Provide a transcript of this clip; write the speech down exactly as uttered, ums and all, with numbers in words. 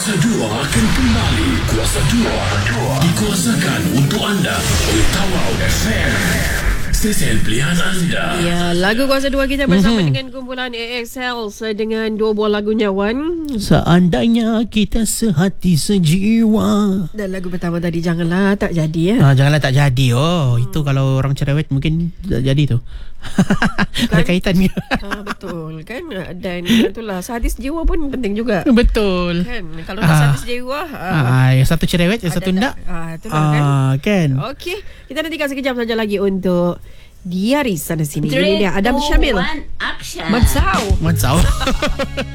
Kuasa dua akan kembali. Kuasa dua dikuasakan untuk anda oleh Tawau F M, stesen pilihan anda. Ya, lagu Kuasa dua kita bersama mm-hmm. dengan kumpulan A X L dengan dua buah lagunya, Wan. Seandainya kita sehati sejiwa. Dan lagu pertama tadi Janganlah Tak Jadi, ya. Ah, janganlah tak jadi. Oh, hmm. itu kalau orang cerewet mungkin tak jadi tu. Ada kaitan ke? Ah, betul kan. Dan itulah sehati sejiwa pun penting juga. Betul. Kan kalau nak Ah. sehati sejiwa, ah, Ah, yang satu cerewet, yang satu ada tak. tak? Ah, itulah Ah, kan. kan. Okey, kita nantikan sekejap saja lagi untuk Diaris sana sini. Ini dia Adam Syamil. Action. Mansau. Mansau.